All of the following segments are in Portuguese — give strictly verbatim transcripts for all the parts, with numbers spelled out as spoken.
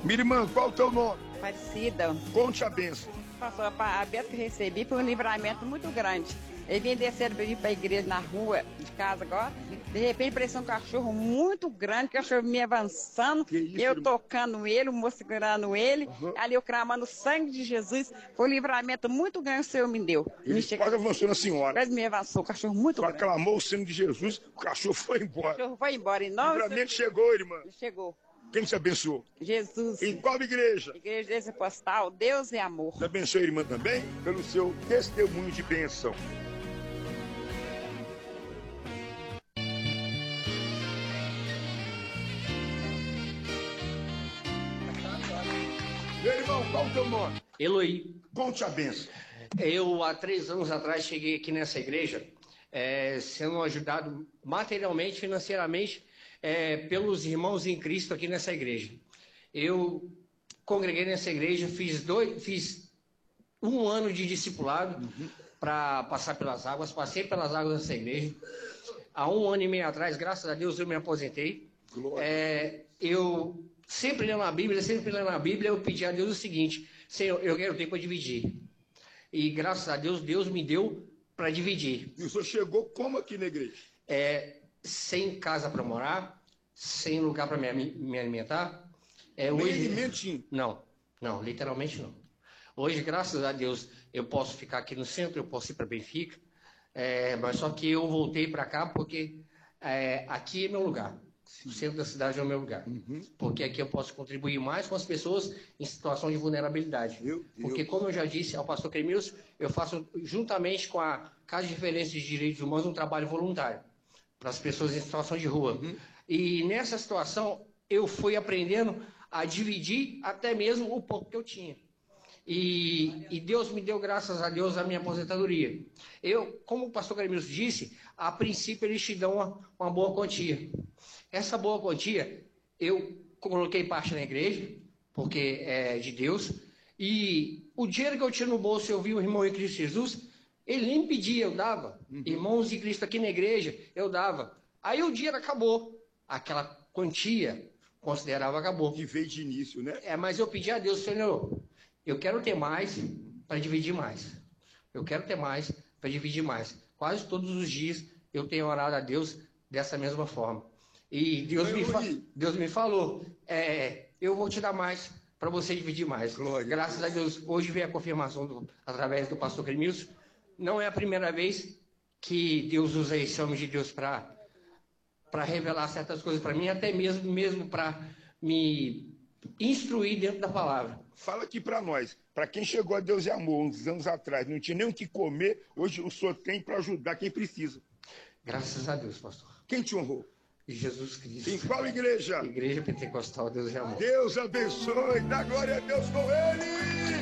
Minha irmã, qual o teu nome? Aparecida. Conte a bênção. Pastor, a bênção que eu recebi foi um livramento muito grande. Ele vinha descendo para ir para a igreja na rua de casa agora. De repente apareceu um cachorro muito grande, cachorro me avançando, isso, eu irmão? tocando ele, o moço segurando ele, Uhum. ali eu clamando o sangue de Jesus. Foi um livramento muito grande que o Senhor me deu. Ele me chega... quase avançou na senhora. Quase me avançou, o cachorro muito Só grande. clamou o sangue de Jesus, o cachorro foi O embora. cachorro foi embora. Em nome O livramento chegou, irmã. Chegou. Quem te abençoou? Jesus. Em qual igreja? Igreja desse postal, Deus é amor. Te abençoe, irmã, também, pelo seu testemunho de bênção. Meu irmão, qual o teu nome? Eloí. Conte a bênção. Eu, há três anos atrás, cheguei aqui nessa igreja, é, sendo ajudado materialmente, financeiramente, é, pelos irmãos em Cristo aqui nessa igreja. Eu congreguei nessa igreja, fiz, dois, fiz um ano de discipulado uhum. para passar pelas águas, passei pelas águas dessa igreja. Há um ano e meio atrás, graças a Deus, eu me aposentei. É, eu sempre lendo a Bíblia, sempre lendo a Bíblia, eu pedi a Deus o seguinte: Senhor, eu quero tempo para dividir. E graças a Deus, Deus me deu para dividir. E o senhor chegou como aqui na igreja? É, sem casa para morar, sem lugar para me, me alimentar. É, Nem hoje... alimentinho? Não, não, literalmente não. Hoje, graças a Deus, eu posso ficar aqui no centro, eu posso ir para Benfica, é, mas só que eu voltei para cá porque é, aqui é meu lugar. O centro da cidade é o meu lugar. Uhum. Porque aqui eu posso contribuir mais com as pessoas em situação de vulnerabilidade. Meu porque, Deus. Como eu já disse ao pastor Cremilson, eu faço, juntamente com a Casa de Referência de Direitos Humanos, um trabalho voluntário para as pessoas em situação de rua. Uhum. E nessa situação, eu fui aprendendo a dividir até mesmo o pouco que eu tinha. E, e Deus me deu, graças a Deus, a minha aposentadoria. Eu, como o pastor Cremilson disse, a princípio eles te dão uma, uma boa quantia. Essa boa quantia, eu coloquei parte na igreja, porque é de Deus, e o dinheiro que eu tinha no bolso, eu vi o irmão em Cristo Jesus, ele nem pedia, eu dava. Uhum. Irmãos de Cristo aqui na igreja, eu dava. Aí o dinheiro acabou, aquela quantia, considerava, acabou. Que veio de início, né? É, mas eu pedi a Deus, Senhor, eu quero ter mais para dividir mais. Eu quero ter mais para dividir mais. Quase todos os dias eu tenho orado a Deus dessa mesma forma. E Deus, me, fa Deus me falou, é, eu vou te dar mais para você dividir mais. Glória. Graças a Deus, hoje veio a confirmação do, através do pastor Cremilson. Não é a primeira vez que Deus usa esse homem de Deus para para revelar certas coisas para mim, até mesmo, mesmo para me instruir dentro da palavra. Fala aqui para nós, para quem chegou a Deus e Amor uns anos atrás, não tinha nem o que comer, hoje o senhor tem para ajudar quem precisa. Graças a Deus, pastor. Quem te honrou? Jesus Cristo. Em qual igreja? Igreja Pentecostal, Deus de Amor. Deus abençoe, dá glória a Deus com ele.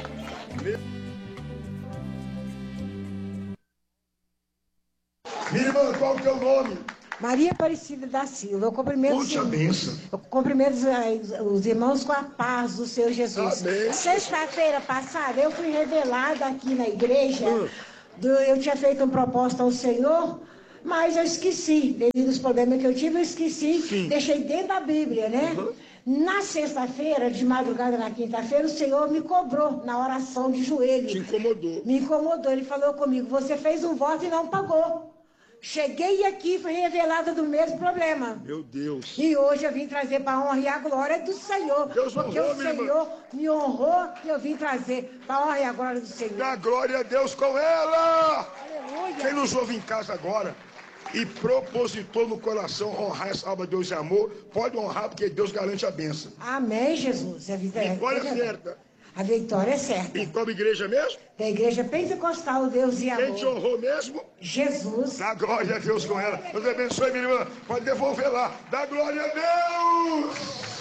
Minha irmã, qual é o teu nome? Maria Aparecida da Silva. Eu cumprimento, Puxa, benção. Eu cumprimento os, os irmãos com a paz do Senhor Jesus. Sexta-feira passada, eu fui revelada aqui na igreja. Hum. Do, eu tinha feito um propósito ao Senhor, mas eu esqueci. Devido aos problemas que eu tive, eu esqueci. Sim. Deixei dentro da Bíblia, né? Uhum. Na sexta-feira, de madrugada na quinta-feira, o Senhor me cobrou na oração de joelho. Te incomodou. Me incomodou. Ele falou comigo, você fez um voto e não pagou. Cheguei aqui e fui revelada do mesmo problema. Meu Deus. E hoje eu vim trazer para a honra e a glória do Senhor. Deus porque honrou, o Senhor irmã. me honrou e eu vim trazer para a honra e a glória do Senhor. Dá glória a Deus com ela. Aleluia. Quem nos ouve em casa agora e propositou no coração honrar essa alma de Deus e Amor, pode honrar porque Deus garante a bênção. Amém, Jesus. A vida vitória é certa. A vitória é certa. E qual igreja mesmo? Da igreja Pentecostal, Deus e Amor. Quem te honrou mesmo? Jesus. Dá glória a Deus com ela. Deus abençoe, minha irmã. Pode devolver lá. Dá glória a Deus.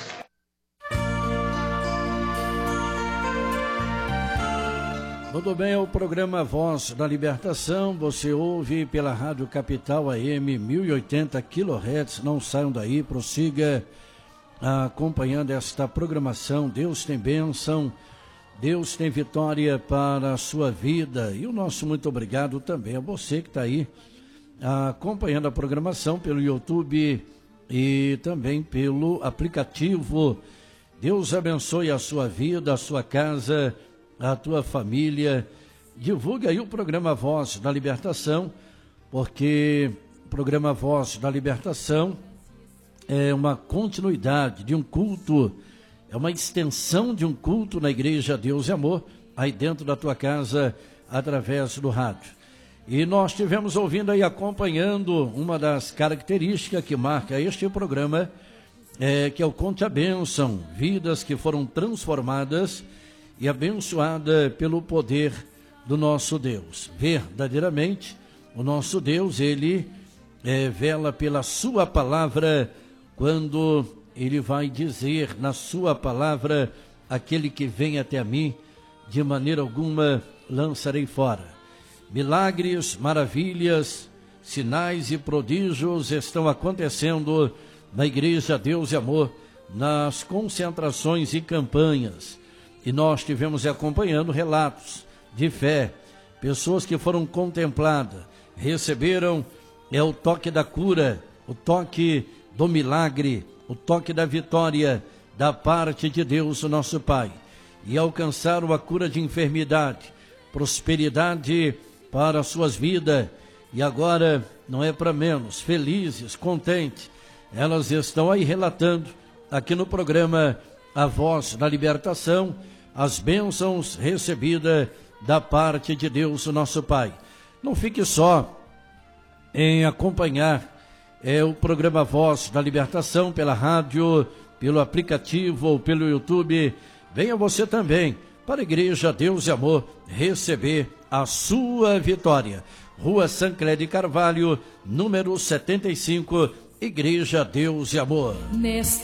Tudo bem, é o programa Voz da Libertação. Você ouve pela Rádio Capital A M mil e oitenta quilohertz. Não saiam daí, prossiga acompanhando esta programação. Deus tem bênção. Deus tem vitória para a sua vida. E o nosso muito obrigado também a você que está aí acompanhando a programação pelo YouTube e também pelo aplicativo Deus abençoe a sua vida, a sua casa, a tua família. Divulgue aí o programa Voz da Libertação, porque o programa Voz da Libertação é uma continuidade de um culto, é uma extensão de um culto na Igreja Deus e Amor, aí dentro da tua casa, através do rádio. E nós estivemos ouvindo aí, acompanhando uma das características que marca este programa, é, que é o Conte a Bênção, vidas que foram transformadas e abençoadas pelo poder do nosso Deus. Verdadeiramente, o nosso Deus, ele é, vela pela sua palavra, quando ele vai dizer na sua palavra: aquele que vem até mim, de maneira alguma lançarei fora. Milagres, maravilhas, sinais e prodígios estão acontecendo na Igreja Deus e Amor, nas concentrações e campanhas. E nós estivemos acompanhando relatos de fé, pessoas que foram contempladas, receberam é, o toque da cura, o toque do milagre, o toque da vitória da parte de Deus, o nosso Pai, e alcançaram a cura de enfermidade, prosperidade para as suas vidas. E agora não é para menos, felizes, contentes, elas estão aí relatando aqui no programa A Voz da Libertação as bênçãos recebidas da parte de Deus, o nosso Pai. Não fique só em acompanhar é, o programa Voz da Libertação pela rádio, pelo aplicativo ou pelo YouTube. Venha você também para a Igreja Deus e Amor receber a sua vitória. Rua Sancler de Carvalho, número setenta e cinco, Igreja Deus e Amor. Nesta